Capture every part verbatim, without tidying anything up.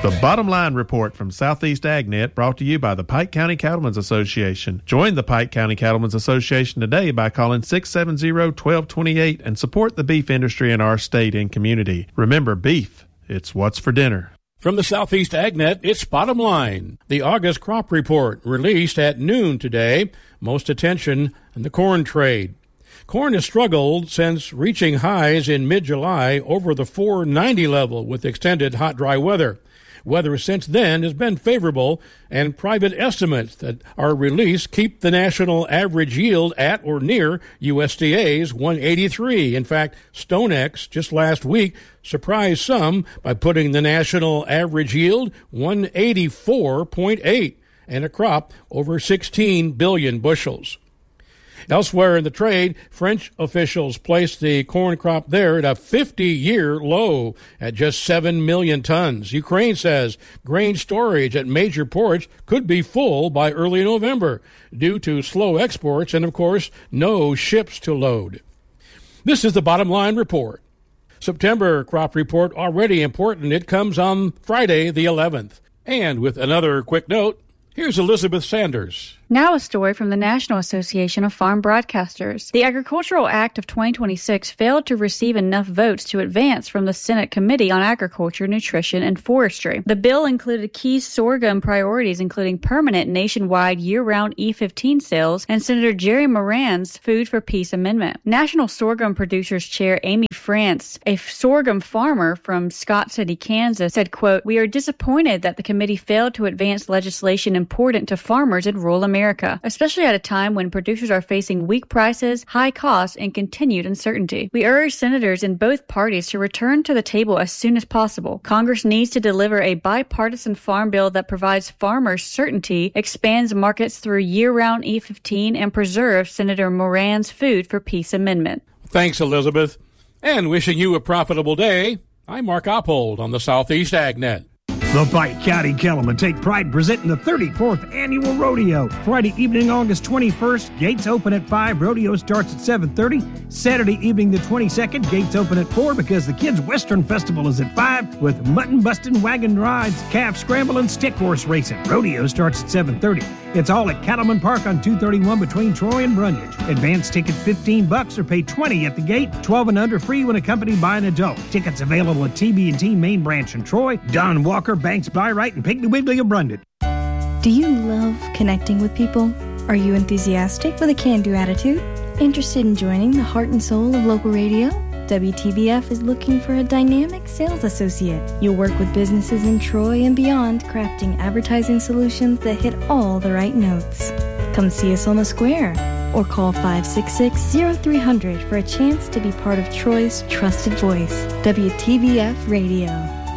The Bottom Line Report from Southeast AgNet, brought to you by the Pike County Cattlemen's Association. Join the Pike County Cattlemen's Association today by calling six seven zero, one two two eight and support the beef industry in our state and community. Remember, beef, it's what's for dinner. From the Southeast AgNet, it's Bottom Line, the August crop report released at noon today. Most attention in the corn trade. Corn has struggled since reaching highs in mid-July over the four ninety level with extended hot, dry weather. Weather since then has been favorable, and private estimates that are released keep the national average yield at or near U S D A's one eighty-three. In fact, StoneX just last week surprised some by putting the national average yield one eighty-four point eight and a crop over sixteen billion bushels. Elsewhere in the trade, French officials placed the corn crop there at a fifty-year low at just seven million tons. Ukraine says grain storage at major ports could be full by early November due to slow exports and, of course, no ships to load. This is the Bottom Line Report. September crop report already important. It comes on Friday the eleventh. And with another quick note, here's Elizabeth Sanders. Now a story from the National Association of Farm Broadcasters. The Agricultural Act of twenty twenty-six failed to receive enough votes to advance from the Senate Committee on Agriculture, Nutrition, and Forestry. The bill included key sorghum priorities, including permanent nationwide year-round E fifteen sales and Senator Jerry Moran's Food for Peace Amendment. National Sorghum Producers Chair Amy France, a sorghum farmer from Scott City, Kansas, said, quote, "We are disappointed that the committee failed to advance legislation important to farmers in rural America. America, especially at a time when producers are facing weak prices, high costs, and continued uncertainty. We urge senators in both parties to return to the table as soon as possible. Congress needs to deliver a bipartisan farm bill that provides farmers certainty, expands markets through year-round E fifteen, and preserves Senator Moran's Food for Peace Amendment." Thanks, Elizabeth. And wishing you a profitable day, I'm Mark Oppold on the Southeast AgNet. The Pike County Cattlemen take pride in presenting the thirty-fourth Annual Rodeo. Friday evening, August twenty-first, gates open at five. Rodeo starts at seven thirty. Saturday evening, the twenty-second, gates open at four because the Kids Western Festival is at five with mutton busting, wagon rides, calf scramble, and stick horse racing. Rodeo starts at seven thirty. It's all at Cattleman Park on two thirty-one between Troy and Brundage. Advance ticket fifteen bucks or pay twenty at the gate. twelve and under free when accompanied by an adult. Tickets available at T B and T Main Branch in Troy, Don Walker, Banks Byright, and Piggly Wiggly of Brundage. Do you love connecting with people? Are you enthusiastic with a can-do attitude? Interested in joining the heart and soul of local radio? W T B F is looking for a dynamic sales associate. You'll work with businesses in Troy and beyond, crafting advertising solutions that hit all the right notes. Come see us on the square or call five six six, zero three zero zero for a chance to be part of Troy's trusted voice, W T B F Radio.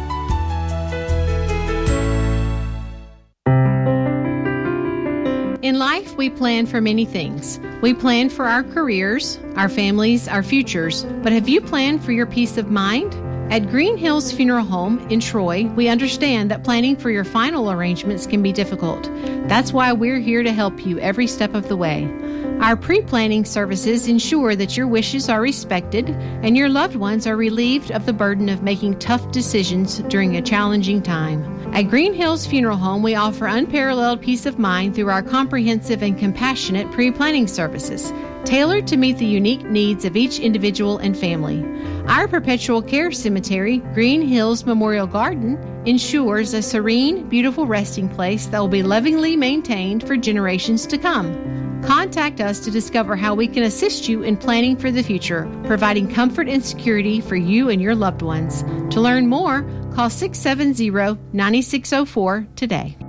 In life, we plan for many things. We plan for our careers, our families, our futures. But have you planned for your peace of mind? At Green Hills Funeral Home in Troy, we understand that planning for your final arrangements can be difficult. That's why we're here to help you every step of the way. Our pre-planning services ensure that your wishes are respected and your loved ones are relieved of the burden of making tough decisions during a challenging time. At Green Hills Funeral Home, we offer unparalleled peace of mind through our comprehensive and compassionate pre-planning services, tailored to meet the unique needs of each individual and family. Our perpetual care cemetery, Green Hills Memorial Garden, ensures a serene, beautiful resting place that will be lovingly maintained for generations to come. Contact us to discover how we can assist you in planning for the future, providing comfort and security for you and your loved ones. To learn more, call six seven zero, nine six zero four today.